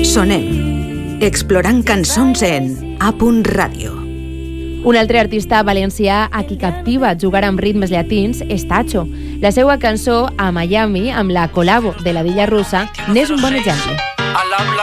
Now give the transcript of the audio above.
Sonem. Explorant cançons en A.Radio. Un altre artista valencià a qui captiva jugar amb ritmes llatins és Tacho. La seva cançó A Miami, amb la col·labo de la Dilla Russa, n'és un bon exemple.